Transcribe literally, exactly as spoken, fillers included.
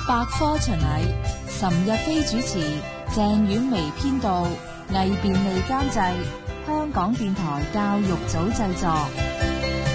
百科巡禮，岑日飛主持，鄭婉薇編導，魏便利監製，香港電台教育組製作。